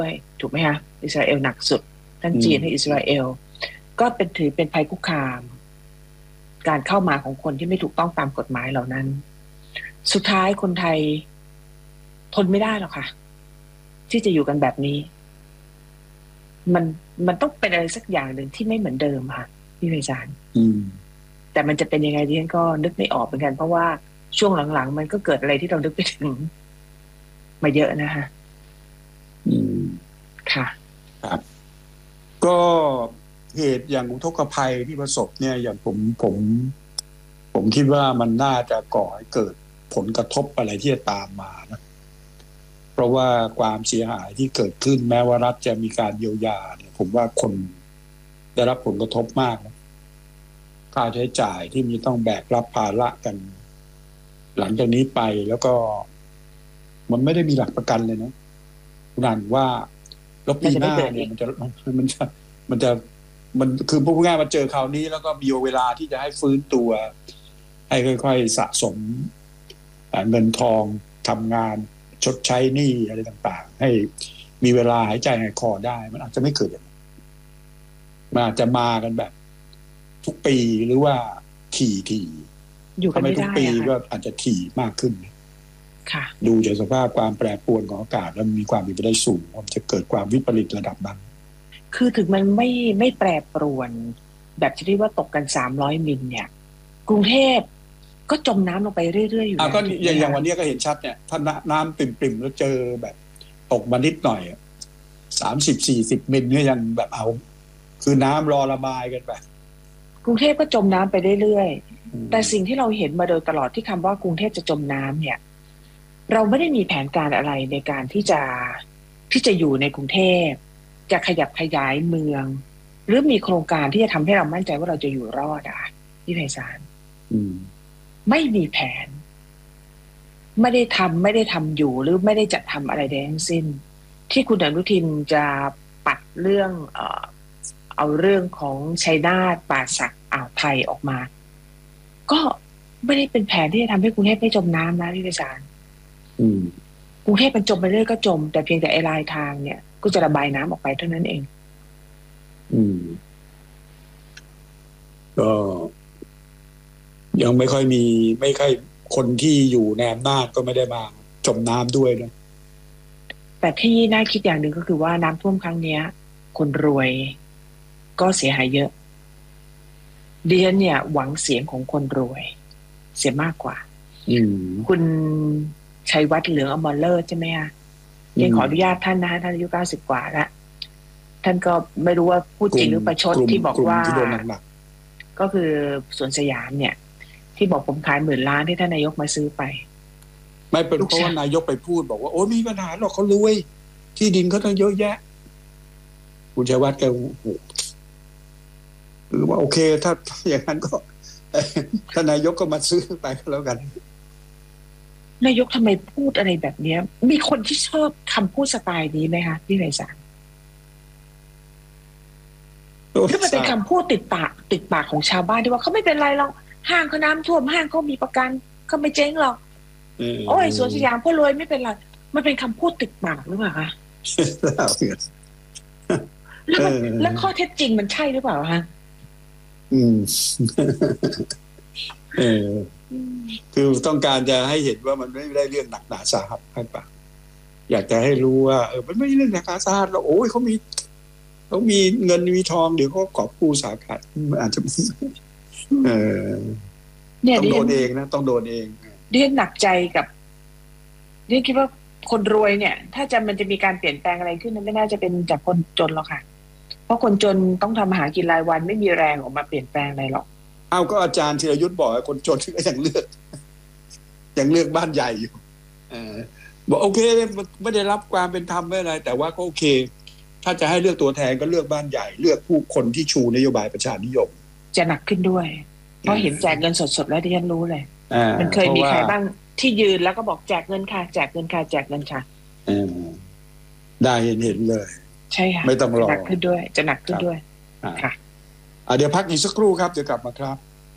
ถูกไหมคะอิสราเอลหนักสุดทั้งจีนและอิสราเอลก็ถือเป็นภัยคุกคามการเข้ามาของคนที่ไม่ถูกต้องตามกฎหมายเหล่านั้นสุดท้ายคนไทยทนไม่ได้หรอกค่ะที่จะอยู่กันแบบนี้มันต้องเป็นอะไรสักอย่างหนึ่งที่ไม่เหมือนเดิมค่ะพี่ไพศาลแต่มันจะเป็นยังไงดิฉันก็นึกไม่ออกเหมือนกันเพราะว่าช่วงหลังๆมันก็เกิดอะไรที่เรานึกไปถึงมาเยอะนะคะค่ะครับก็เหตุอย่างอุทกภัยที่ประสบเนี่ยอย่างผมคิดว่ามันน่าจะก่อให้เกิดผลกระทบอะไรที่จะตามมานะเพราะว่าความเสียหายที่เกิดขึ้นแม้ว่ารัฐจะมีการเยียวยาเนี่ยผมว่าคนได้รับผลกระทบมากนะค่าใช้จ่ายที่มีต้องแบกรับภาระกันหลังจากนี้ไปแล้วก็มันไม่ได้มีหลักประกันเลยนะคุณอ่านว่าแล้วปีหน้าเนี่ยมันคือพูดง่ายๆมาเจอคราวนี้แล้วก็มีเวลาที่จะให้ฟื้นตัวให้ค่อยๆสะสมเงินทองทำงานชดใช้หนี้อะไรต่างๆให้มีเวลาหายใจหายคอได้มันอาจจะไม่เกิดอย่างนั้นมันอาจจะมากันแบบทุกปีหรือว่าถี่อยู่กันไม่ได้ทุกปีก็อาจจะถี่มากขึ้นค่ะดูจากสภาพความแปรปรวนของอากาศแล้วมีความเป็นไปได้สูงมันจะเกิดความวิปริตระดับนั้นคือถึงมันไม่แปรปรวนแบบที่เรียกว่าตกกัน300 มิลเนี่ยกรุงเทพก็จมน้ำลงไปเรื่อยๆอยู่แล้วก็อย่างวันนี้ก็เห็นชัดเนี่ยถ้าน้ำปริ่มๆแล้วเจอแบบตกมานิดหน่อย30-40 มิลเนี่ยยังแบบเอาคือน้ำรอระบายกันไปกรุงเทพก็จมน้ำไปเรื่อยๆแต่สิ่งที่เราเห็นมาโดยตลอดที่คำว่ากรุงเทพจะจมน้ำเนี่ยเราไม่ได้มีแผนการอะไรในการที่จะอยู่ในกรุงเทพจะขยับขยายเมืองหรือมีโครงการที่จะทำให้เรามั่นใจว่าเราจะอยู่รอดพี่ไพศาลไม่มีแผนไม่ได้ทำอยู่หรือไม่ได้จัดทำอะไรใดทั้งสิ้นที่คุณอนุทินจะปัดเรื่องเอาเรื่องของชัยนาทป่าสักอ่าวไทยออกมาก็ไม่ได้เป็นแผนที่จะทำให้กรุงเทพไม่จมน้ำนะพี่ไพศาลกรุงเทพมันจมไปเรื่อยก็จมแต่เพียงแต่ไอ้ลายทางเนี่ยก็จะระบายน้ำออกไปเท่านั้นเองก็ยังไม่ค่อยคนที่อยู่ในอำนาจก็ไม่ได้มาจมน้ำด้วยนะแต่ที่น่าคิดอย่างหนึ่งก็คือว่าน้ำท่วมครั้งนี้คนรวยก็เสียหายเยอะดิฉันเนี่ยหวังเสียงของคนรวยเสียมากกว่าคุณชัยวัฒน์เหลืองอมรเลิศใช่ไหมคะยังขออนุญาตท่านนะท่านอายุ90 กว่าแล้วท่านก็ไม่รู้ว่าพูดจริงหรือประชดที่บอกว่าก็คือสวนสยามเนี่ยที่บอกผมขาย10,000 ล้านที่ท่านนายกมาซื้อไปไม่เป็นเพราะว่านายกไปพูดบอกว่าโอ้มีปัญหาหรอกเขารวยที่ดินเขาต้องเยอะแยะคุณชัยวัฒน์แกหรือว่าโอเคถ้าอย่างนั้นก็ท่านนายกก็มาซื้อไปก็แล้วกันนายกทำไมพูดอะไรแบบนี้มีคนที่ชอบคำพูดสไตล์นี้ไหมคะพี่ไพศาลถ้ามันเป็นคำพูดติดปากของชาวบ้านที่ว่าเขาไม่เป็นไรหรอกห้างเขาน้ำท่วมห้างเขามีประกันเขาไม่เจ๊งหรอกโอ้ยสวนสยามเขารวยไม่เป็นไรมันเป็นคำพูดติดปากหรือเปล่าคะแล้วข้อเท็จจริงมันใช่หรือเปล่าคะคือต้องการจะให้เห็นว่ามันไม่ได้เรื่องหนักหนาสาหัสใช่ปะอยากจะให้รู้ว่ามันไม่ใช่เรื่องหนักหนาสาหัสแล้วโอ้ยเขามีเงินมีทองเดี๋ยวเขากอบกู้สาขาอาจจะต้องโดนเองนะต้องโดนเองเรียนหนักใจกับเรียนคิดว่าคนรวยเนี่ยถ้ามันจะมีการเปลี่ยนแปลงอะไรขึ้นไม่น่าจะเป็นจากคนจนหรอกค่ะเพราะคนจนต้องทำอาหารกินรายวันไม่มีแรงออกมาเปลี่ยนแปลงอะไรหรอกก็อาจารย์ธีรยุทธบอกคนจนก็ยังเลือกบ้านใหญ่อยู่บอกโอเคไม่ได้รับความเป็นธรรมไม่อะไรแต่ว่าก็โอเคถ้าจะให้เลือกตัวแทนก็เลือกบ้านใหญ่เลือกผู้คนที่ชูนโยบายประชานิยมจะหนักขึ้นด้วยเพราะเห็นแจกเงินสดๆแล้วที่ฉันรู้เลยมันเคยมีใครบ้างที่ยืนแล้วก็บอกแจกเงินค่ะแจกเงินค่ะแจกเงินค่ะได้เห็นเลยใช่ค่ะไม่ต้องรอหนักขึ้นด้วยจะหนักขึ้นด้วยค่ะเดี๋ยวพักอีกสักครู่ครับเดี๋ยวกลับมาครับ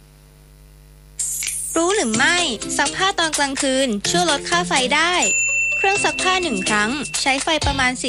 รู้หรือไม่ซักผ้าตอนกลางคืนช่วยลดค่าไฟได้เครื่องซักผ้า1 ครั้งใช้ไฟประมาณ